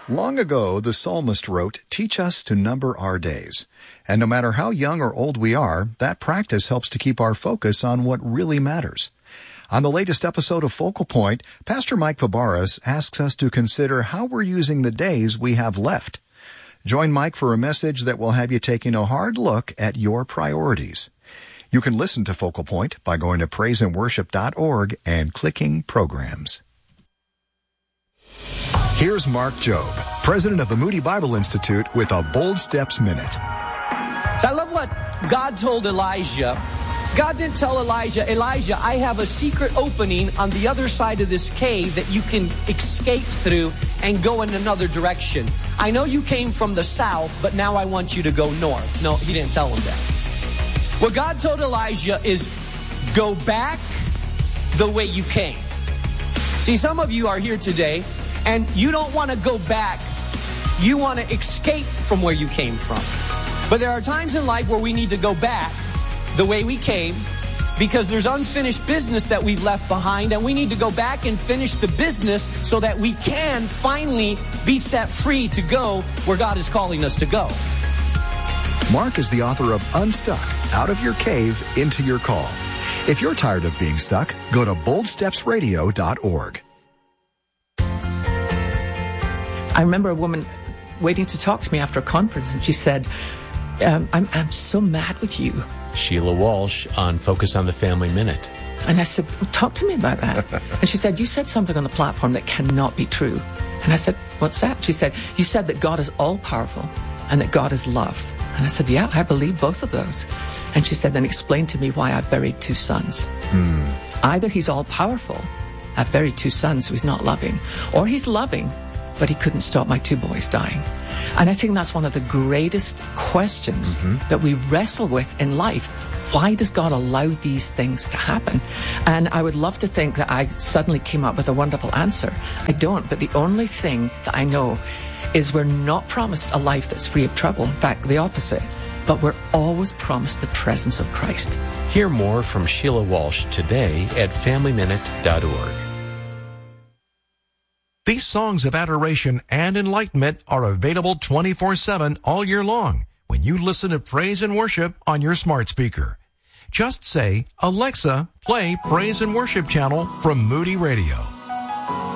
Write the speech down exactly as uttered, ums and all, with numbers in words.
Long ago, the psalmist wrote, "Teach us to number our days." And no matter how young or old we are, that practice helps to keep our focus on what really matters. On the latest episode of Focal Point, Pastor Mike Fabarez asks us to consider how we're using the days we have left. Join Mike for a message that will have you taking a hard look at your priorities. You can listen to Focal Point by going to praise and worship dot org and clicking Programs. Here's Mark Jobe, president of the Moody Bible Institute, with a Bold Steps Minute. So I love what God told Elijah. God didn't tell Elijah, Elijah, I have a secret opening on the other side of this cave that you can escape through and go in another direction. I know you came from the south, but now I want you to go north. No, he didn't tell him that. What God told Elijah is, go back the way you came. See, some of you are here today, and you don't want to go back. You want to escape from where you came from. But there are times in life where we need to go back the way we came because there's unfinished business that we've left behind, and we need to go back and finish the business so that we can finally be set free to go where God is calling us to go. Mark is the author of Unstuck, Out of Your Cave, Into Your Call. If you're tired of being stuck, go to bold steps radio dot org. I remember a woman waiting to talk to me after a conference, and she said, um, I'm, I'm so mad with you. Sheila Walsh on Focus on the Family Minute. And I said, well, talk to me about that. And she said, you said something on the platform that cannot be true. And I said, what's that? She said, you said that God is all-powerful and that God is love. And I said, yeah, I believe both of those. And she said, then explain to me why I buried two sons. Hmm. Either he's all-powerful, I buried two sons, so he's not loving, or he's loving, but he couldn't stop my two boys dying. And I think that's one of the greatest questions mm-hmm. that we wrestle with in life. Why does God allow these things to happen? And I would love to think that I suddenly came up with a wonderful answer. I don't, but the only thing that I know is we're not promised a life that's free of trouble. In fact, the opposite. But we're always promised the presence of Christ. Hear more from Sheila Walsh today at family minute dot org. These songs of adoration and enlightenment are available twenty-four seven all year long when you listen to praise and worship on your smart speaker. Just say, Alexa, play Praise and Worship channel from Moody Radio.